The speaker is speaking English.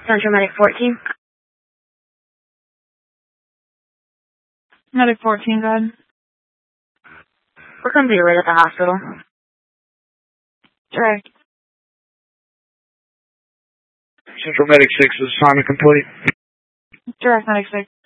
Central Medic 14. Medic 14, go ahead. We're going to be right at the hospital. Direct. Central Medic 6 is assignment complete. Direct Medic 6.